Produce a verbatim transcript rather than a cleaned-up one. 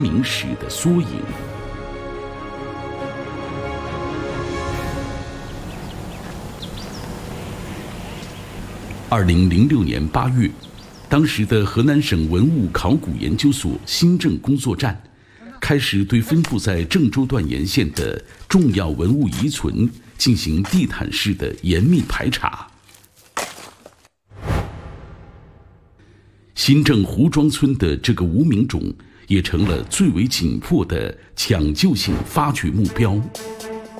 明史的缩影。二零零六年八月，当时的河南省文物考古研究所新郑工作站开始对分布在郑州段沿线的重要文物遗存进行地毯式的严密排查。新郑胡庄村的这个无名冢也成了最为紧迫的抢救性发掘目标。